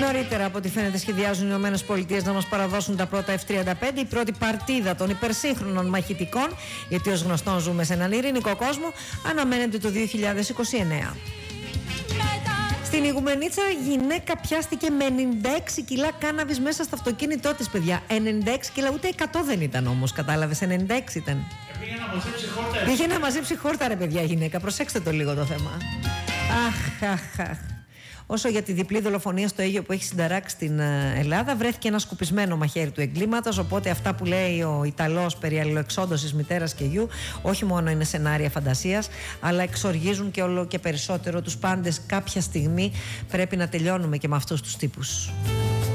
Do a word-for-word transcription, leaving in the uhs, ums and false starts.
Νωρίτερα, από ό,τι φαίνεται, σχεδιάζουν οι Ηνωμένες Πολιτείες να μας παραδώσουν τα πρώτα εφ τριάντα πέντε, η πρώτη παρτίδα των υπερσύγχρονων μαχητικών, γιατί ως γνωστόν ζούμε σε έναν ειρηνικό κόσμο, αναμένεται το δύο χιλιάδες είκοσι εννέα. Στην Ιγουμενίτσα, γυναίκα πιάστηκε με ενενήντα έξι κιλά κάναβης μέσα στο αυτοκίνητό της, παιδιά. ενενήντα έξι κιλά, ούτε εκατό δεν ήταν όμως, κατάλαβες, ενενήντα έξι ήταν. Πήγε να μαζέψει χόρτα. Πήγε να μαζέψει χόρτα, ρε παιδιά, γυναίκα. Προσέξτε το λίγο το θέμα. Αχ, αχ, αχ. Όσο για τη διπλή δολοφονία στο Αίγυπτο που έχει συνταράξει στην Ελλάδα, βρέθηκε ένα σκουπισμένο μαχαίρι του εγκλήματος. Οπότε αυτά που λέει ο Ιταλός περί αλληλοεξόντωσης μητέρας και γιου, όχι μόνο είναι σενάρια φαντασίας, αλλά εξοργίζουν και όλο και περισσότερο τους πάντες. Κάποια στιγμή πρέπει να τελειώνουμε και με αυτούς τους τύπους.